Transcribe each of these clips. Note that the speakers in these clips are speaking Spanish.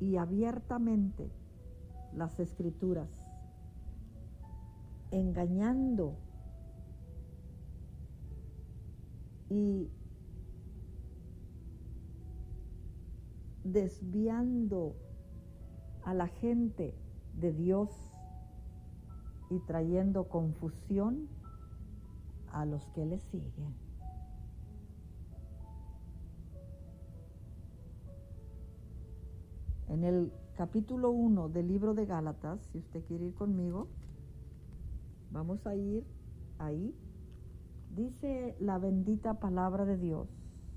y abiertamente las Escrituras, engañando y desviando a la gente de Dios y trayendo confusión a los que le siguen. En el capítulo 1 del libro de Gálatas, si usted quiere ir conmigo, vamos a ir ahí. Dice la bendita palabra de Dios,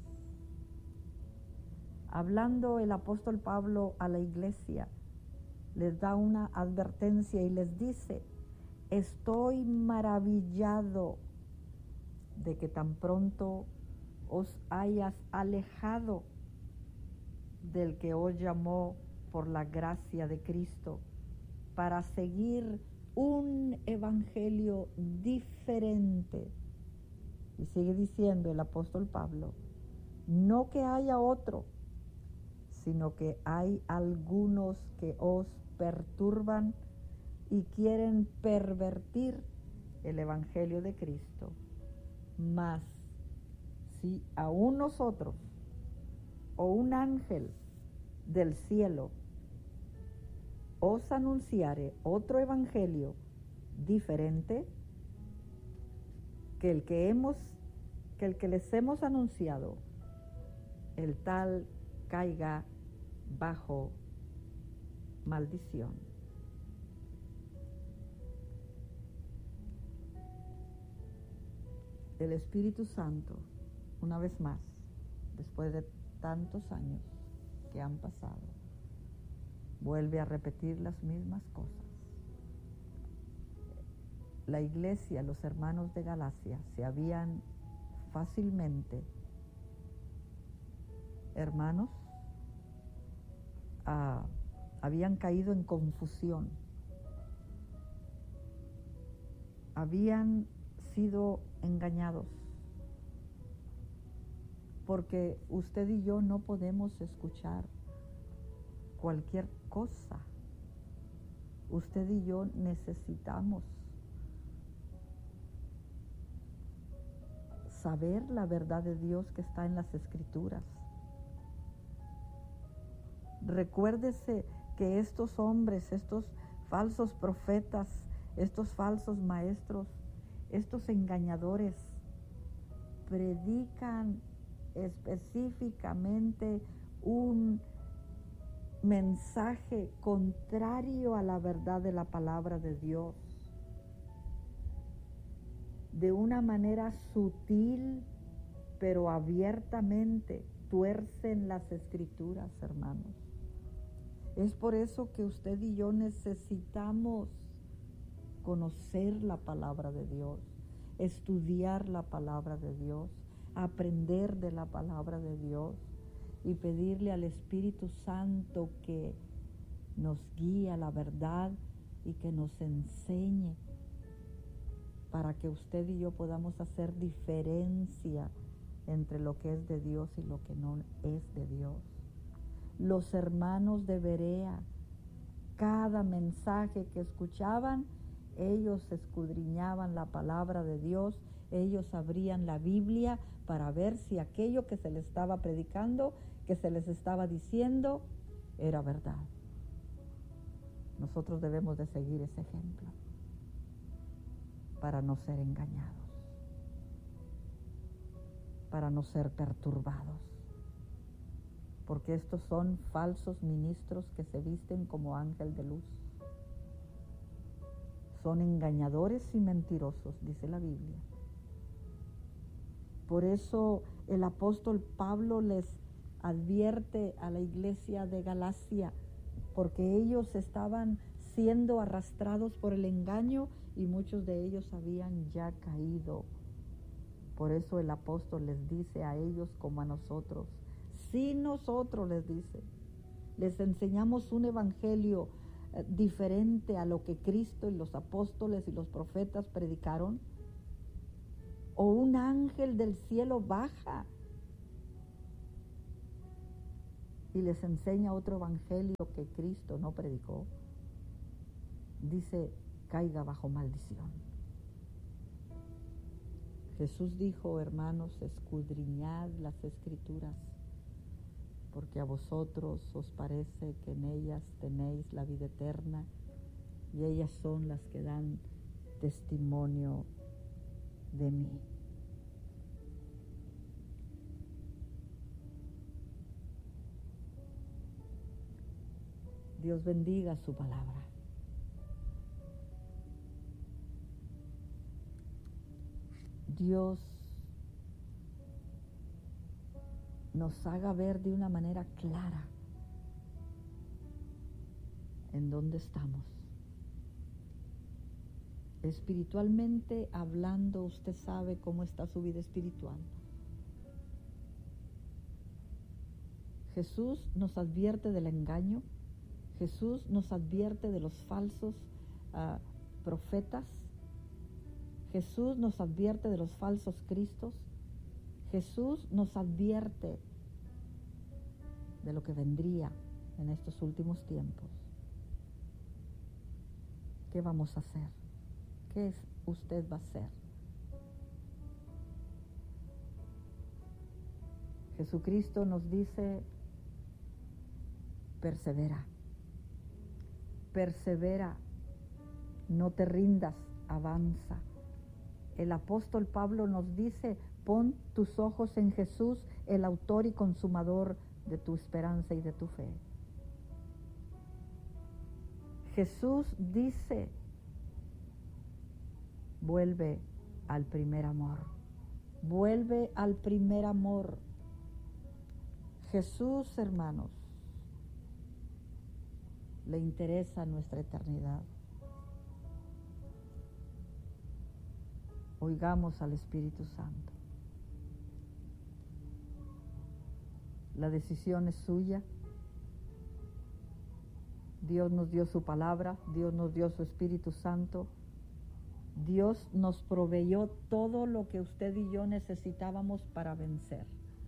hablando el apóstol Pablo a la iglesia, les da una advertencia y les dice: estoy maravillado de que tan pronto os hayas alejado del que os llamó por la gracia de Cristo para seguir un evangelio diferente. Y sigue diciendo el apóstol Pablo, no que haya otro, sino que hay algunos que os perturban y quieren pervertir el evangelio de Cristo. Mas si aún nosotros o un ángel del cielo os anunciare otro evangelio diferente que el que les hemos anunciado, el tal caiga bajo maldición. El Espíritu Santo, una vez más, después de tantos años que han pasado, vuelve a repetir las mismas cosas. La iglesia, los hermanos de Galacia, se habían fácilmente, hermanos, habían caído en confusión, habían sido engañados, porque usted y yo no podemos escuchar cualquier cosa. Usted y yo necesitamos saber la verdad de Dios que está en las Escrituras. Recuérdese que estos hombres, estos falsos profetas, estos falsos maestros, estos engañadores, predican específicamente un mensaje contrario a la verdad de la palabra de Dios. De una manera sutil, pero abiertamente, tuercen las Escrituras, hermanos. Es por eso que usted y yo necesitamos conocer la palabra de Dios, estudiar la palabra de Dios, aprender de la palabra de Dios y pedirle al Espíritu Santo que nos guíe a la verdad y que nos enseñe para que usted y yo podamos hacer diferencia entre lo que es de Dios y lo que no es de Dios. Los hermanos de Berea, cada mensaje que escuchaban, ellos escudriñaban la palabra de Dios, ellos abrían la Biblia para ver si aquello que se les estaba predicando, que se les estaba diciendo, era verdad. Nosotros debemos de seguir ese ejemplo para no ser engañados, para no ser perturbados, porque estos son falsos ministros que se visten como ángel de luz. Son engañadores y mentirosos, dice la Biblia. Por eso el apóstol Pablo les advierte a la iglesia de Galacia, porque ellos estaban siendo arrastrados por el engaño y muchos de ellos habían ya caído. Por eso el apóstol les dice a ellos como a nosotros, si nosotros, les dice, les enseñamos un evangelio diferente a lo que Cristo y los apóstoles y los profetas predicaron, o un ángel del cielo baja y les enseña otro evangelio que Cristo no predicó, dice, caiga bajo maldición. Jesús dijo, hermanos, escudriñad las Escrituras, porque a vosotros os parece que en ellas tenéis la vida eterna, y ellas son las que dan testimonio de mí. Dios bendiga su palabra. Dios nos haga ver de una manera clara en dónde estamos. Espiritualmente hablando, usted sabe cómo está su vida espiritual. Jesús nos advierte del engaño. Jesús nos advierte de los falsos profetas. Jesús nos advierte de los falsos cristos. Jesús nos advierte de lo que vendría en estos últimos tiempos. ¿Qué vamos a hacer? ¿Qué usted va a hacer? Jesucristo nos dice, persevera, persevera, no te rindas, avanza. El apóstol Pablo nos dice, pon tus ojos en Jesús, el autor y consumador de tu esperanza y de tu fe. Jesús dice, vuelve al primer amor, vuelve al primer amor. Jesús, hermanos, le interesa nuestra eternidad. Oigamos al Espíritu Santo. La decisión es suya. Dios nos dio su palabra, Dios nos dio su Espíritu Santo. Dios nos proveyó todo lo que usted y yo necesitábamos para vencer.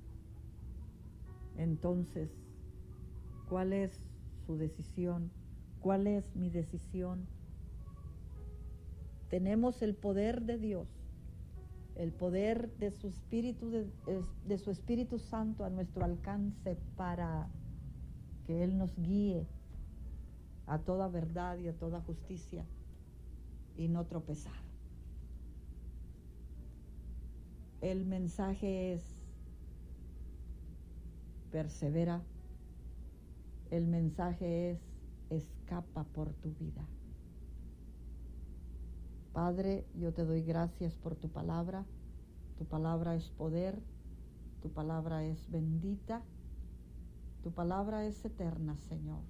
Entonces, ¿cuál es su decisión? ¿Cuál es mi decisión? Tenemos el poder de Dios, el poder de su Espíritu, de su Espíritu Santo a nuestro alcance para que Él nos guíe a toda verdad y a toda justicia y no tropezar. El mensaje es: persevera. El mensaje es: escapa por tu vida. Padre, yo te doy gracias por tu palabra. Tu palabra es poder, tu palabra es bendita, tu palabra es eterna, Señor.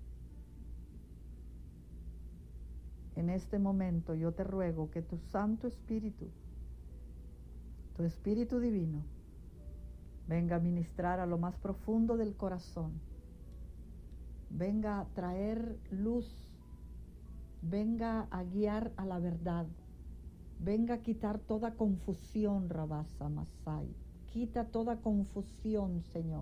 En este momento yo te ruego que tu Santo Espíritu, tu Espíritu Divino, venga a ministrar a lo más profundo del corazón, venga a traer luz, venga a guiar a la verdad, venga a quitar toda confusión, Rabasa Masai, quita toda confusión, Señor.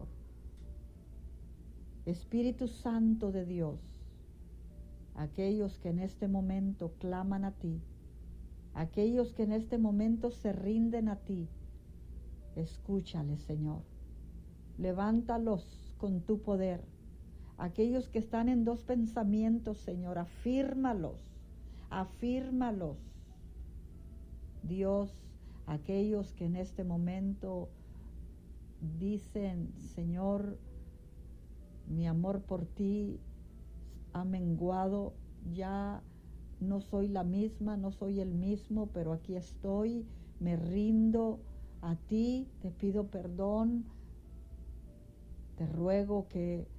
Espíritu Santo de Dios, aquellos que en este momento claman a ti, aquellos que en este momento se rinden a ti, escúchales, Señor. Levántalos con tu poder. Aquellos que están en dos pensamientos, Señor, afírmalos, afírmalos. Dios, aquellos que en este momento dicen, Señor, mi amor por ti ha menguado, ya no soy la misma, no soy el mismo, pero aquí estoy, me rindo a ti, te pido perdón, te ruego que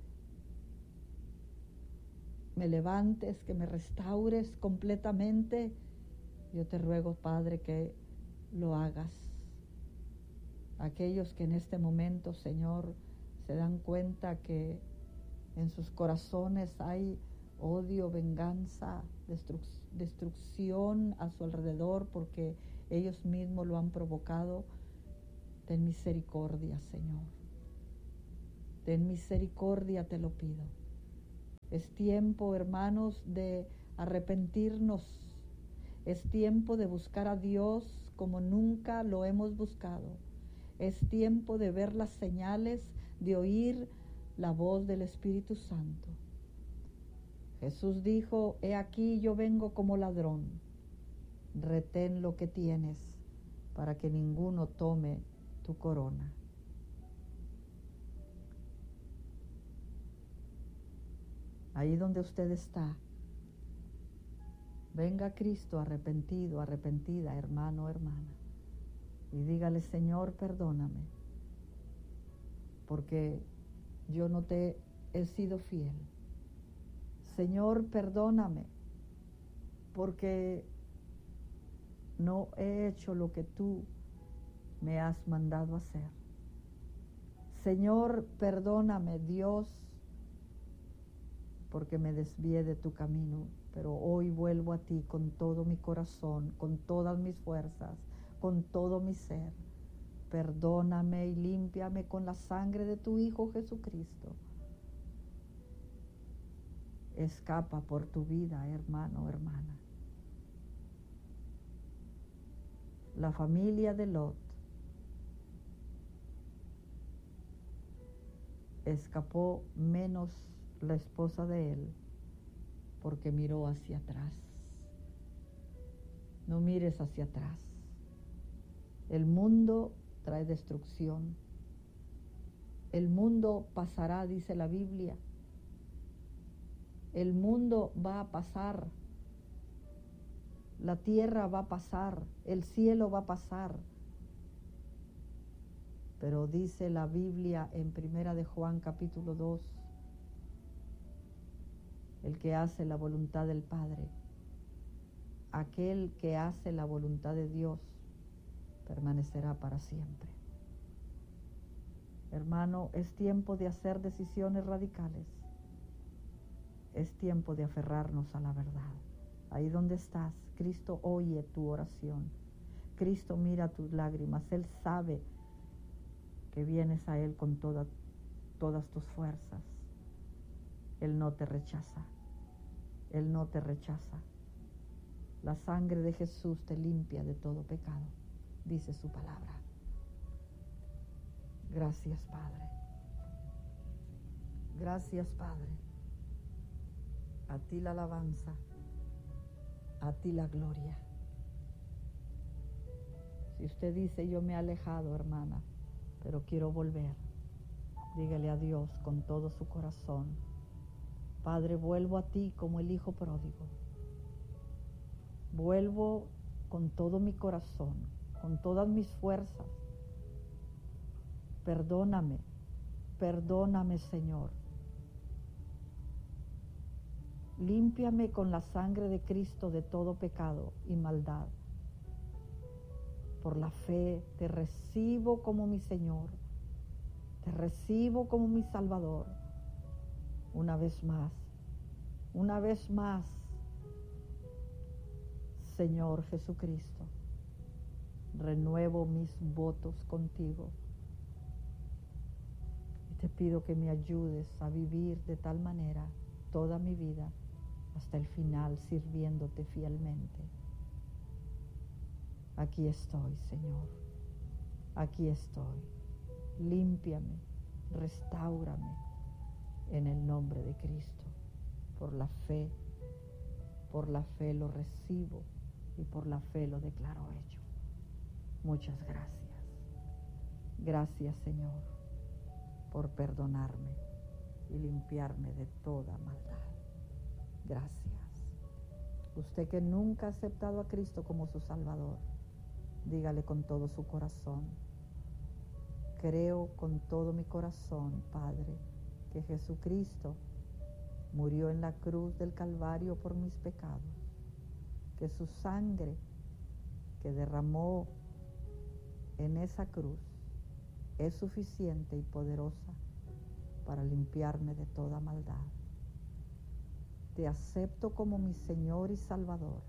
me levantes, que me restaures completamente. Yo te ruego, Padre, que lo hagas. Aquellos que en este momento, Señor, se dan cuenta que en sus corazones hay odio, venganza, destrucción a su alrededor porque ellos mismos lo han provocado, ten misericordia, Señor. Ten misericordia, te lo pido. Es tiempo, hermanos, de arrepentirnos. Es tiempo de buscar a Dios como nunca lo hemos buscado. Es tiempo de ver las señales, de oír la voz del Espíritu Santo. Jesús dijo: he aquí yo vengo como ladrón. Retén lo que tienes para que ninguno tome tu corona. Ahí donde usted está, venga Cristo arrepentido, arrepentida, hermano, hermana, y dígale: Señor, perdóname, porque yo no te he sido fiel. Señor, perdóname, porque no he hecho lo que tú me has mandado hacer. Señor, perdóname, Dios, porque me desvié de tu camino, pero hoy vuelvo a ti con todo mi corazón, con todas mis fuerzas, con todo mi ser. Perdóname y límpiame con la sangre de tu Hijo Jesucristo. Escapa por tu vida, hermano, hermana. La familia de Lot escapó, menos la esposa de él, porque miró hacia atrás. No mires hacia atrás. El mundo trae destrucción. El mundo pasará, dice la Biblia. El mundo va a pasar. La tierra va a pasar. El cielo va a pasar. Pero dice la Biblia en 1 de Juan capítulo 2, el que hace la voluntad del Padre, aquel que hace la voluntad de Dios, permanecerá para siempre. Hermano, es tiempo de hacer decisiones radicales. Es tiempo de aferrarnos a la verdad. Ahí donde estás, Cristo oye tu oración. Cristo mira tus lágrimas. Él sabe que vienes a Él con todas tus fuerzas. Él no te rechaza. Él no te rechaza. La sangre de Jesús te limpia de todo pecado, dice su palabra. Gracias, Padre. Gracias, Padre. A ti la alabanza, a ti la gloria. Si usted dice: yo me he alejado, hermana, pero quiero volver, dígale a Dios con todo su corazón: Padre, vuelvo a ti como el hijo pródigo. Vuelvo con todo mi corazón, con todas mis fuerzas. Perdóname, perdóname, Señor. Límpiame con la sangre de Cristo de todo pecado y maldad. Por la fe te recibo como mi Señor, te recibo como mi Salvador. Una vez más, Señor Jesucristo, renuevo mis votos contigo y te pido que me ayudes a vivir de tal manera toda mi vida hasta el final, sirviéndote fielmente. Aquí estoy, Señor, aquí estoy. Límpiame, restáurame en el nombre de Cristo. Por la fe lo recibo y por la fe lo declaro hecho. Muchas gracias. Gracias, Señor, por perdonarme y limpiarme de toda maldad. Gracias. Usted que nunca ha aceptado a Cristo como su Salvador, dígale con todo su corazón: creo con todo mi corazón, Padre, que Jesucristo murió en la cruz del Calvario por mis pecados, que su sangre que derramó en esa cruz es suficiente y poderosa para limpiarme de toda maldad. Te acepto como mi Señor y Salvador.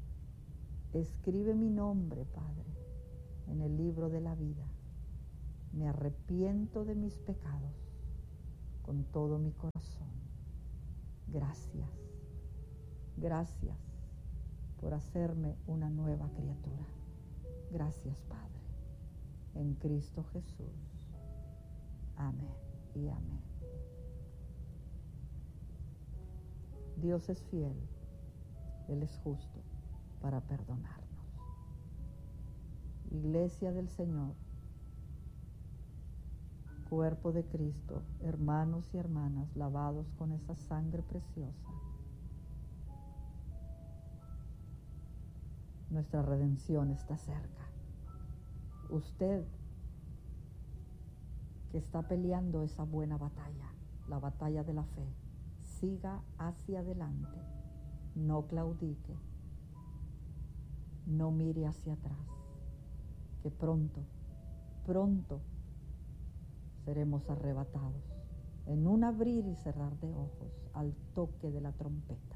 Escribe mi nombre, Padre, en el libro de la vida Me arrepiento de mis pecados con todo mi corazón. Gracias, gracias por hacerme una nueva criatura. Gracias, Padre, en Cristo Jesús. Amén y amén. Dios es fiel, Él es justo para perdonarnos. Iglesia del Señor, cuerpo de Cristo, hermanos y hermanas lavados con esa sangre preciosa, nuestra redención está cerca. Usted que está peleando esa buena batalla, la batalla de la fe, siga hacia adelante, no claudique, no mire hacia atrás, que pronto, pronto seremos arrebatados en un abrir y cerrar de ojos al toque de la trompeta.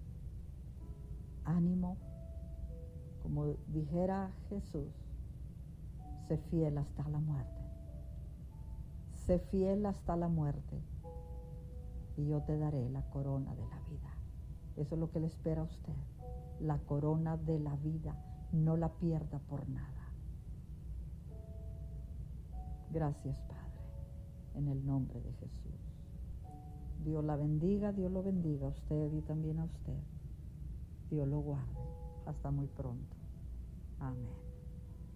Ánimo, como dijera Jesús, sé fiel hasta la muerte. Sé fiel hasta la muerte y yo te daré la corona de la vida. Eso es lo que le espera a usted, la corona de la vida. No la pierda por nada. Gracias, Padre, en el nombre de Jesús. Dios la bendiga, Dios lo bendiga a usted y también a usted. Dios lo guarde. Hasta muy pronto. Amén.